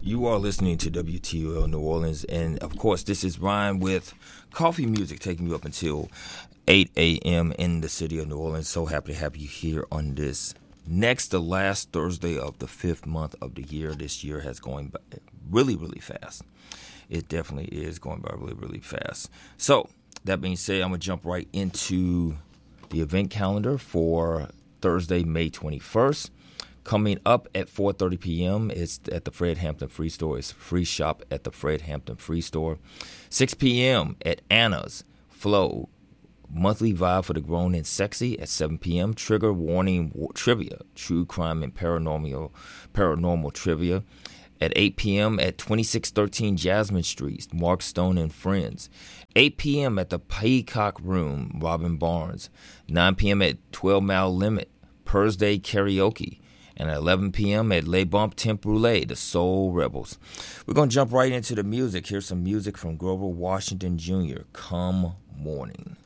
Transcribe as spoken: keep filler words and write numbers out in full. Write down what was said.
You are listening to W T O L New Orleans, and of course, this is Ryan with Coffee Music, taking you up until eight a.m. in the city of New Orleans. So happy to have you here on this next to last Thursday of the fifth month of the year. This year has going by really, really fast. It definitely is going by really, really fast. So, that being said, I'm going to jump right into the event calendar for Thursday, May twenty-first. Coming up at four thirty p.m. It's at the Fred Hampton Free Store. It's free shop at the Fred Hampton Free Store. six p.m. at Anna's Flow. Monthly Vibe for the Grown and Sexy at seven p.m. Trigger Warning war, Trivia. True Crime and Paranormal Paranormal Trivia. At eight p.m. at twenty-six thirteen Jasmine Street. Mark Stone and Friends. eight p.m. at the Peacock Room. Robin Barnes. nine p.m. at twelve Mile Limit. Purse Day Karaoke. And at eleven p.m. at Le Bump Temp Brûlée, the Soul Rebels. We're going to jump right into the music. Here's some music from Grover Washington Junior Come Morning.